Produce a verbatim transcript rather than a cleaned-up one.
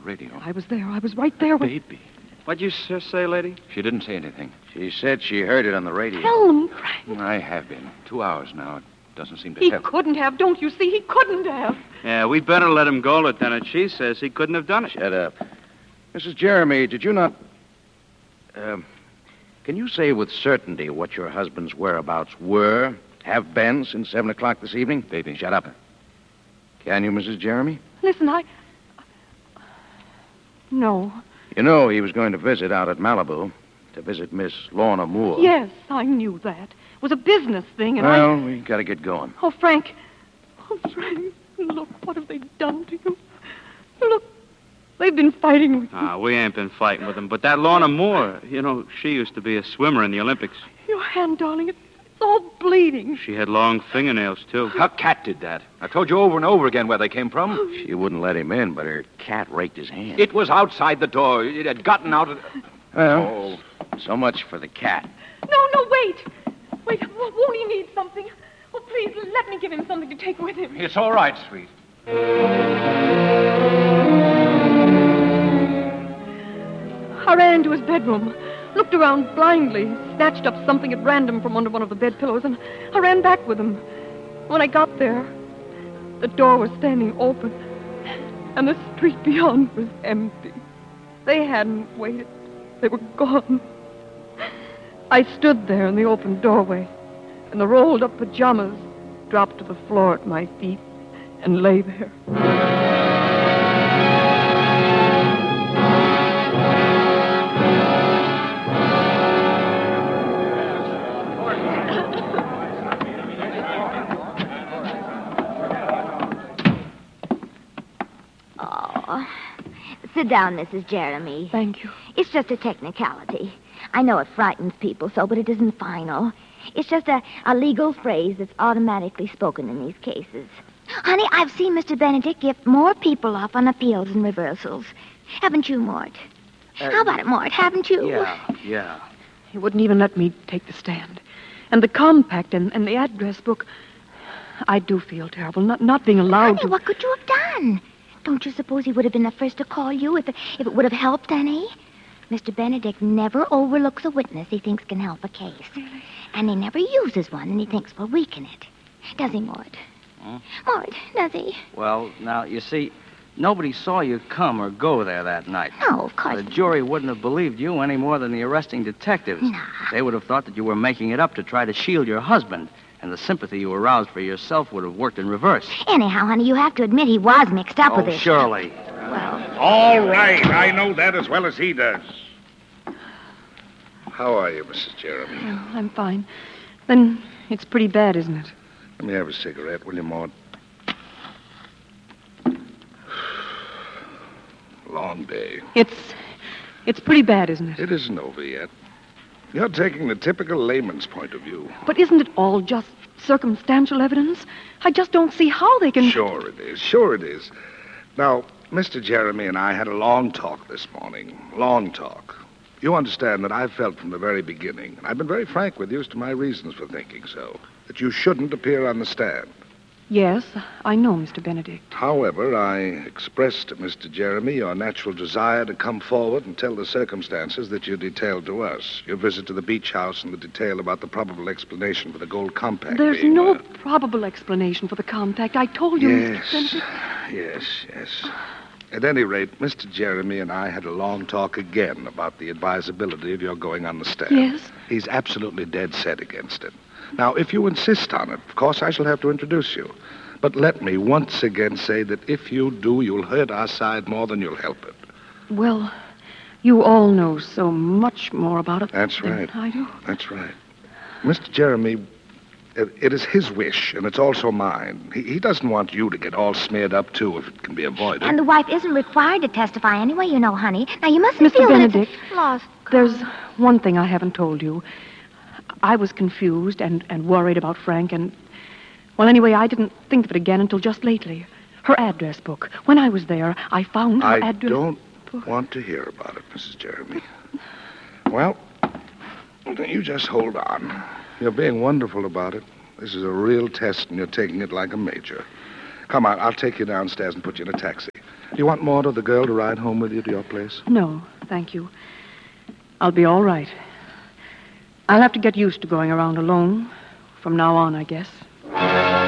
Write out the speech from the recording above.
radio. I was there. I was right there with... Baby. What'd you s- say, lady? She didn't say anything. She said she heard it on the radio. Tell them, Frank. I have been. Two hours now. It doesn't seem to He help. couldn't have. Don't you see? He couldn't have. Yeah, we better let him go, Lieutenant. She says he couldn't have done it. Shut up. Missus Jeremy, did you not... Um, can you say with certainty what your husband's whereabouts were, have been since seven o'clock this evening? Baby. Shut up. Can you, Missus Jeremy? Listen, I... No. You know he was going to visit out at Malibu, to visit Miss Lorna Moore. Yes, I knew that. It was a business thing, and well, I... we got to get going. Oh, Frank. Oh, Frank. Look, what have they done to you? Look, they've been fighting with you. Ah, we ain't been fighting with him. But that Lorna Moore, you know, she used to be a swimmer in the Olympics. Your hand, darling, it's all bleeding. She had long fingernails, too. Her cat did that. I told you over and over again where they came from. She wouldn't let him in, but her cat raked his hand. It was outside the door. It had gotten out of... Well, so much for the cat. No, no, wait. Wait, w- won't he need something? Oh, please, let me give him something to take with him. It's all right, sweet. I ran into his bedroom, looked around blindly, snatched up something at random from under one of the bed pillows, and I ran back with him. When I got there, the door was standing open, and the street beyond was empty. They hadn't waited. They were gone. I stood there in the open doorway, and the rolled-up pajamas dropped to the floor at my feet and lay there. Oh, sit down, Missus Jeremy. Thank you. It's just a technicality. I know it frightens people so, but it isn't final. It's just a, a legal phrase that's automatically spoken in these cases. Honey, I've seen Mister Benedict get more people off on appeals and reversals. Haven't you, Mort? Uh, How about it, Mort? Haven't you? Yeah, yeah. He wouldn't even let me take the stand. And the compact and, and the address book, I do feel terrible, not, not being allowed Honey, to... what could you have done? Don't you suppose he would have been the first to call you if it, if it would have helped any? Mister Benedict never overlooks a witness he thinks can help a case. Really? And he never uses one and he thinks will weaken it. Does he, Mort? Huh? Mort, does he? Well, now, you see, nobody saw you come or go there that night. No, of course The not. jury wouldn't have believed you any more than the arresting detectives. Nah. They would have thought that you were making it up to try to shield your husband, and the sympathy you aroused for yourself would have worked in reverse. Anyhow, honey, you have to admit he was mixed up Oh, with it. surely. Well, All right, I know that as well as he does. How are you, Missus Jeremy? Oh, I'm fine. Then it's pretty bad, isn't it? Let me have a cigarette, will you, Maud? Long day. It's... It's pretty bad, isn't it? It isn't over yet. You're taking the typical layman's point of view. But isn't it all just circumstantial evidence? I just don't see how they can... Sure it is, sure it is. Now, Mister Jeremy and I had a long talk this morning. Long talk. You understand that I've felt from the very beginning, and I've been very frank with you as to my reasons for thinking so, that you shouldn't appear on the stand. Yes, I know, Mister Benedict. However, I expressed to Mister Jeremy your natural desire to come forward and tell the circumstances that you detailed to us. Your visit to the beach house and the detail about the probable explanation for the gold compact. There's being, no uh, probable explanation for the compact. I told you, Yes, Mister Benedict. yes, yes. At any rate, Mister Jeremy and I had a long talk again about the advisability of your going on the stand. Yes? He's absolutely dead set against it. Now, if you insist on it, of course I shall have to introduce you. But let me once again say that if you do, you'll hurt our side more than you'll help it. Well, you all know so much more about it That's than right. I do. That's right. Mister Jeremy, it, it is his wish, and it's also mine. He, he doesn't want you to get all smeared up, too, if it can be avoided. and the wife isn't required to testify anyway, you know, honey. Now, you mustn't Mister feel that it's Benedict, a lost There's one thing I haven't told you. I was confused and, and worried about Frank, and... Well, anyway, I didn't think of it again until just lately. Her address book. When I was there, I found her I address... don't book. want to hear about it, Missus Jeremy. Well, you just hold on. You're being wonderful about it. This is a real test, and you're taking it like a major. Come on, I'll take you downstairs and put you in a taxi. Do you want Maud or the girl to ride home with you to your place? No, thank you. I'll be all right. I'll have to get used to going around alone. From now on, I guess.